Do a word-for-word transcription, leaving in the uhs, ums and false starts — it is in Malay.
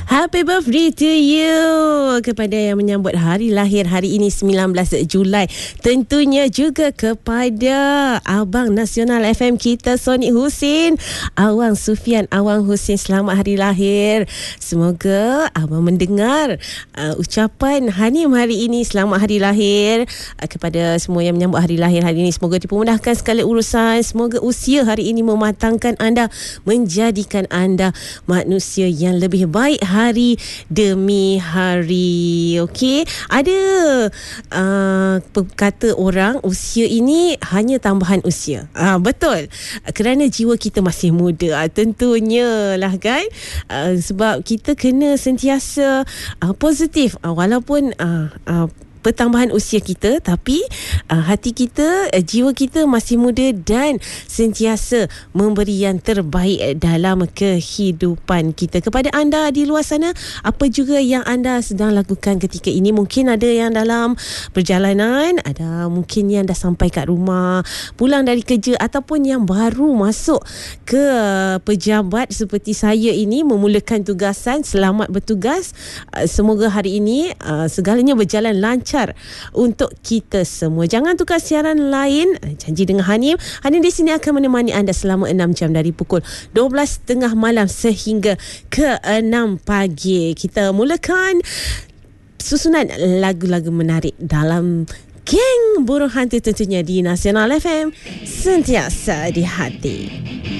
Happy birthday to you kepada yang menyambut hari lahir hari ini sembilan belas Julai. Tentunya juga kepada Abang Nasional F M kita Sonic Husin, Awang Sufian, Awang Husin, selamat hari lahir. Semoga Abang mendengar uh, ucapan Hanim hari ini. Selamat hari lahir uh, kepada semua yang menyambut hari lahir hari ini. Semoga dipermudahkan segala urusan. Semoga usia hari ini mematangkan anda, menjadikan anda manusia yang lebih baik hari demi hari. Okey, ada uh, kata orang usia ini hanya tambahan usia. Ah, betul, kerana jiwa kita masih muda. Ah, tentunya lah kan, uh, sebab kita kena sentiasa uh, positif uh, walaupun uh, uh, pertambahan usia kita, tapi uh, hati kita, uh, jiwa kita masih muda dan sentiasa memberi yang terbaik dalam kehidupan kita. Kepada anda di luar sana, apa juga yang anda sedang lakukan ketika ini? Mungkin ada yang dalam perjalanan, ada mungkin yang dah sampai kat rumah, pulang dari kerja, ataupun yang baru masuk ke uh, pejabat seperti saya ini, memulakan tugasan. Selamat bertugas. Uh, semoga hari ini uh, segalanya berjalan lancar untuk kita semua. Jangan tukar siaran lain. Janji dengan Hanim. Hanim di sini akan menemani anda selama enam jam dari pukul dua belas tiga puluh malam sehingga ke enam pagi. Kita mulakan susunan lagu-lagu menarik dalam Geng Burung Hantu tentunya di Nasional F M, sentiasa di hati.